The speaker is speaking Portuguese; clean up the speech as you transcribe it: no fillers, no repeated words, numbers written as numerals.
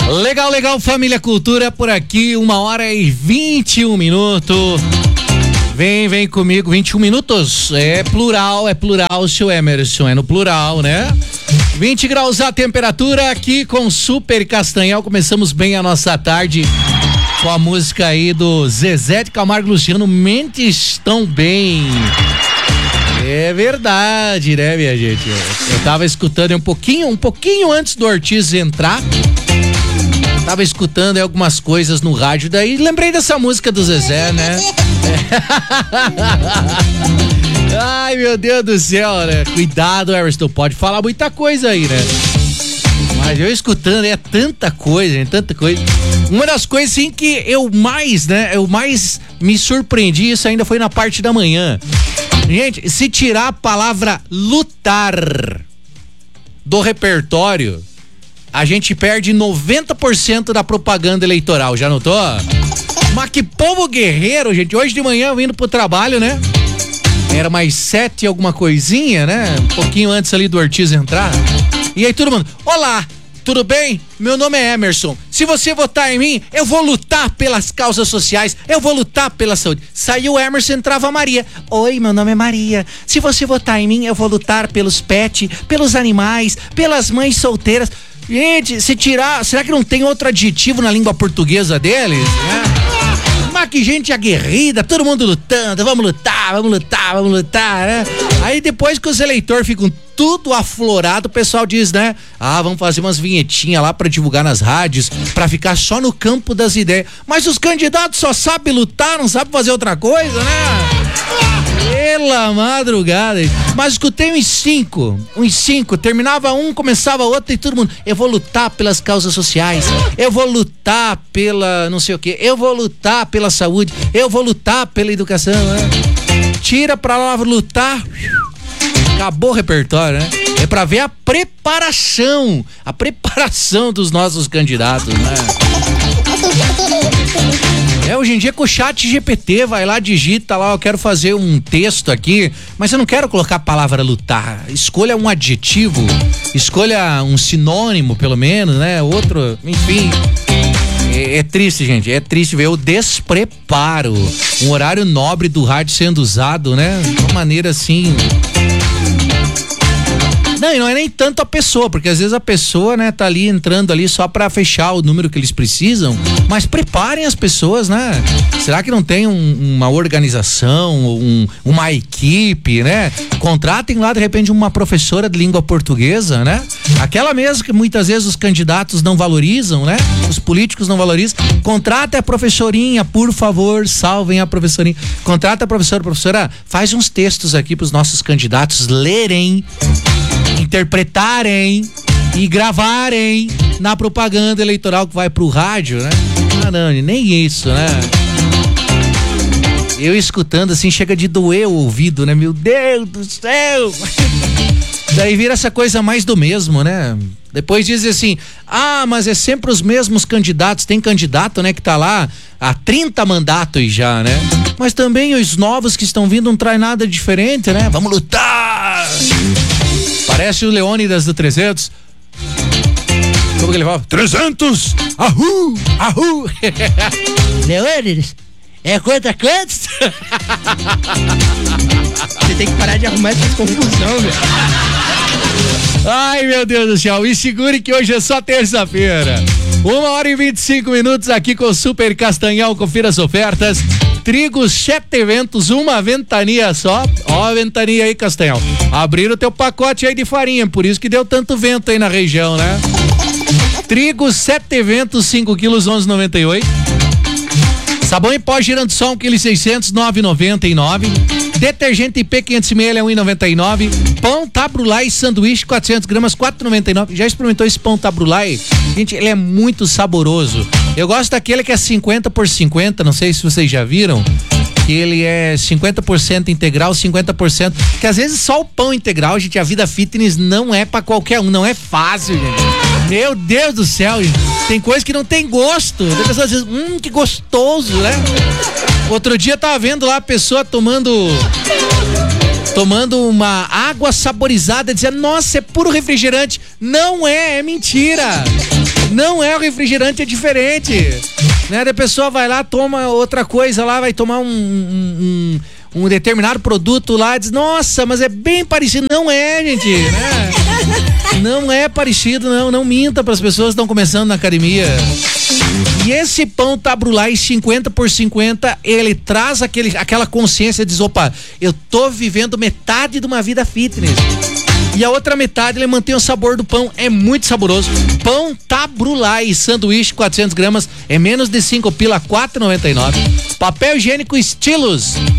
Legal, legal, família Cultura por aqui, 1h21. Vem comigo, 21 minutos. É plural, seu Emerson, é no plural, né? 20 graus a temperatura aqui com Super Castanhal. Começamos bem a nossa tarde com a música aí do Zezé de Camargo e Luciano, Mentes Tão Bem. É verdade, né, minha gente? Eu tava escutando um pouquinho antes do Ortiz entrar. Tava escutando algumas coisas no rádio, daí lembrei dessa música do Zezé, né? Ai, meu Deus do céu, né? Cuidado, Emerson, pode falar muita coisa aí, né? Mas eu escutando, é tanta coisa. Uma das coisas, assim, que eu mais me surpreendi, isso ainda foi na parte da manhã. Gente, se tirar a palavra lutar do repertório, a gente perde 90% da propaganda eleitoral, já notou? Mas que povo guerreiro, gente. Hoje de manhã eu indo pro trabalho, né? Era mais 7 alguma coisinha, né? Um pouquinho antes ali do Ortiz entrar. E aí todo mundo, olá, tudo bem? Meu nome é Emerson. Se você votar em mim, eu vou lutar pelas causas sociais, eu vou lutar pela saúde. Saiu o Emerson, entrava a Maria. Oi, meu nome é Maria. Se você votar em mim, eu vou lutar pelos pets, pelos animais, pelas mães solteiras. Gente, se tirar, será que não tem outro adjetivo na língua portuguesa deles? Mas que gente aguerrida, todo mundo lutando, vamos lutar, né? Aí depois que os eleitores ficam tudo aflorado, o pessoal diz, né? Ah, vamos fazer umas vinhetinhas lá pra divulgar nas rádios, pra ficar só no campo das ideias. Mas os candidatos só sabem lutar, não sabem fazer outra coisa, né? Pela madrugada. Mas escutei uns cinco, terminava um, começava outro e todo mundo, eu vou lutar pelas causas sociais, eu vou lutar pela não sei o que, eu vou lutar pela saúde, eu vou lutar pela educação, né? Tira pra lá lutar, acabou o repertório, né? É pra ver a preparação dos nossos candidatos, né? Hoje em dia com o chat GPT, vai lá, digita lá, eu quero fazer um texto aqui, mas eu não quero colocar a palavra lutar, escolha um adjetivo, escolha um sinônimo pelo menos, né, outro, enfim. É triste, gente, é triste ver o despreparo, um horário nobre do rádio sendo usado, né, de uma maneira assim... Não, e não é nem tanto a pessoa, porque às vezes a pessoa, né, tá ali entrando ali só pra fechar o número que eles precisam, mas preparem as pessoas, né? Será que não tem uma organização, uma equipe, né? Contratem lá, de repente, uma professora de língua portuguesa, né? Aquela mesmo que muitas vezes os candidatos não valorizam, né? Os políticos não valorizam. Contrate a professorinha, por favor, salvem a professorinha. Contrata a professora, faz uns textos aqui pros nossos candidatos lerem, interpretarem e gravarem na propaganda eleitoral que vai pro rádio, né? Ah, não, nem isso, né? Eu escutando assim, chega de doer o ouvido, né? Meu Deus do céu! Daí vira essa coisa mais do mesmo, né? Depois diz assim, mas é sempre os mesmos candidatos, tem candidato, né, que tá lá há 30 mandatos já, né? Mas também os novos que estão vindo não traz nada diferente, né? Vamos lutar! Parece o Leônidas do 300. Como que ele fala? 300! Ahu! Ahu! Leônidas, é contra quantos? Você tem que parar de arrumar essa confusão, velho. Ai, meu Deus do céu, e segure que hoje é só terça-feira. 1h25 aqui com o Super Castanhal, confira as ofertas. Trigo 7 eventos, uma ventania só. Ó a ventania aí, Castanhal. Abriram o teu pacote aí de farinha, por isso que deu tanto vento aí na região, né? Trigo 7 eventos, 5 quilos, 11,98. Sabão em pó Girando Sol, 1,600 kg, 9,99. Detergente IP 500ml, 1,99. Pão Tabrulai sanduíche 400 gramas, 4,99. Já experimentou esse pão Tabrulai? Gente, ele é muito saboroso. Eu gosto daquele que é 50 por 50, não sei se vocês já viram. Que ele é 50% integral, 50%. Que às vezes só o pão integral, gente, a vida fitness não é pra qualquer um, não é fácil, gente. Meu Deus do céu, gente. Tem coisa que não tem gosto. Tem pessoas dizem, que gostoso, né? Outro dia eu tava vendo lá a pessoa tomando uma água saborizada, dizendo, nossa, é puro refrigerante. Não é mentira. Não é o refrigerante, é diferente. Né? A pessoa vai lá, toma outra coisa lá, vai tomar um determinado produto lá, diz, nossa, mas é bem parecido. Não é, gente, né? Não é parecido, não minta para as pessoas que estão começando na academia. E esse pão Tabrulais 50 por 50, ele traz aquela consciência, diz, opa, eu tô vivendo metade de uma vida fitness. E a outra metade, ele mantém o sabor do pão, é muito saboroso. Pão Tabrulais, sanduíche 400 gramas, é menos de 5 pila, 4,99. Papel higiênico Estilos,